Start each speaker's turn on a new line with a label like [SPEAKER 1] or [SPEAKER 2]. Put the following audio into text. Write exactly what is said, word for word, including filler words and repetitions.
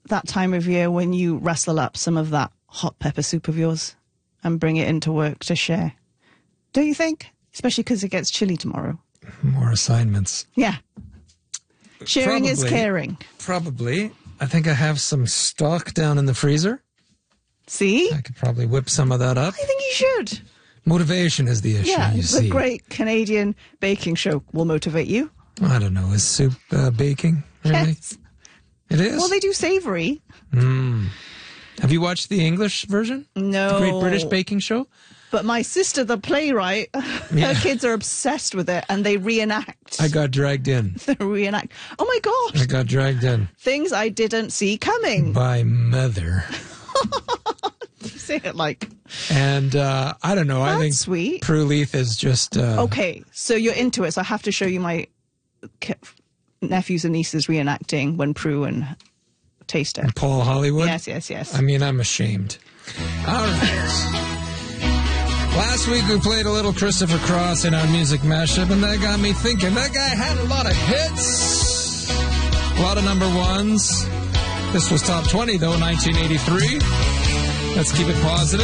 [SPEAKER 1] that time of year when you wrestle up some of that hot pepper soup of yours and bring it into work to share. Don't you think? Especially because it gets chilly tomorrow.
[SPEAKER 2] More assignments.
[SPEAKER 1] Yeah. Sharing
[SPEAKER 2] Probably,
[SPEAKER 1] is caring.
[SPEAKER 2] Probably. I think I have some stock down in the freezer.
[SPEAKER 1] See?
[SPEAKER 2] I could probably whip some of that up.
[SPEAKER 1] I think you should.
[SPEAKER 2] Motivation is the issue,
[SPEAKER 1] Yeah,
[SPEAKER 2] you
[SPEAKER 1] the
[SPEAKER 2] see.
[SPEAKER 1] great Canadian baking show will motivate you.
[SPEAKER 2] I don't know. Is soup uh, baking? Really?
[SPEAKER 1] Yes.
[SPEAKER 2] It is?
[SPEAKER 1] Well, they do savoury.
[SPEAKER 2] Mm. Have you watched the English version?
[SPEAKER 1] No.
[SPEAKER 2] The Great British Baking Show?
[SPEAKER 1] But my sister, the playwright,
[SPEAKER 2] Yeah.
[SPEAKER 1] her kids are obsessed with it and they reenact.
[SPEAKER 2] I got dragged in.
[SPEAKER 1] They reenact. Oh my gosh.
[SPEAKER 2] I got dragged in.
[SPEAKER 1] Things I didn't see coming.
[SPEAKER 2] By mother.
[SPEAKER 1] Say it like.
[SPEAKER 2] And uh, I don't know.
[SPEAKER 1] That's
[SPEAKER 2] I think
[SPEAKER 1] sweet.
[SPEAKER 2] Prue Leith is just... Uh,
[SPEAKER 1] Okay, so you're into it, so I have to show you my ki- nephews and nieces reenacting when Prue and taste it.
[SPEAKER 2] Paul Hollywood?
[SPEAKER 1] Yes, yes, yes.
[SPEAKER 2] I mean, I'm ashamed. All right. Last week we played a little Christopher Cross in our music mashup, and that got me thinking. That guy had a lot of hits, a lot of number ones. This was top twenty, though, nineteen eighty-three. Let's keep it positive.